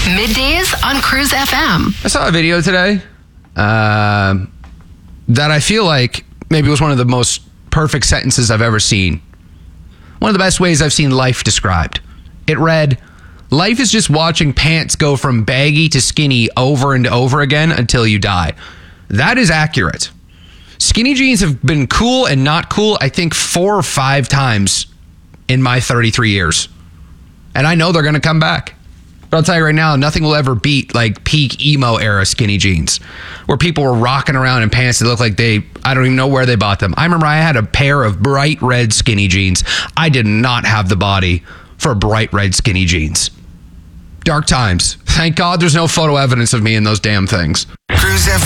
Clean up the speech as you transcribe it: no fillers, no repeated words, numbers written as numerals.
Middays on Cruise FM. I saw a video today that I feel like maybe was one of the most perfect sentences I've ever seen. One of the best ways I've seen life described. It read, "Life is just watching pants go from baggy to skinny over and over again until you die." That is accurate. Skinny jeans have been cool and not cool, I think 4 or 5 times in my 33 years. And I know they're going to come back. But I'll tell you right now, nothing will ever beat like peak emo era skinny jeans, where people were rocking around in pants that look like I don't even know where they bought them. I remember I had a pair of bright red skinny jeans. I did not have the body for bright red skinny jeans. Dark times. Thank God there's no photo evidence of me in those damn things. Cruise FM.